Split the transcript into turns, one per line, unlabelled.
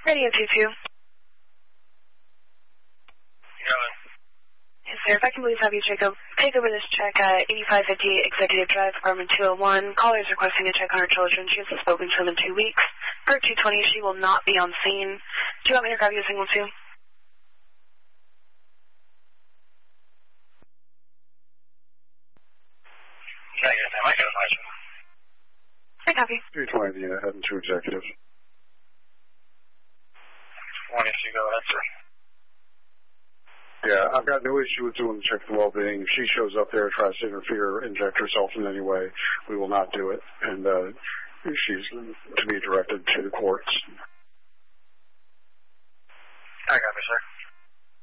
Radio 22. Yes, sir. If I can please have you take over this check at 8550 Executive Drive, Apartment 201. Caller is requesting a check on her children. She hasn't spoken to them in 2 weeks. For 220, she will not be on scene. Do you want me to grab you a single two? I copy.
320 unit, heading to executive.
20, so you go ahead, sir.
Yeah, I've got no issue with doing the check for well-being. If she shows up there and tries to interfere or inject herself in any way, we will not do it. And she's to be directed to the courts.
I got you, sir.